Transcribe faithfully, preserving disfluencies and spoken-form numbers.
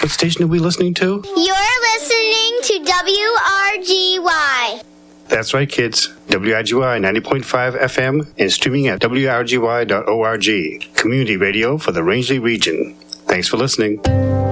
What station are we listening to? You're listening to W R G Y. That's right, kids. W R G Y ninety point five F M and streaming at W R G Y dot org. Community radio for the Rangeley region. Thanks for listening.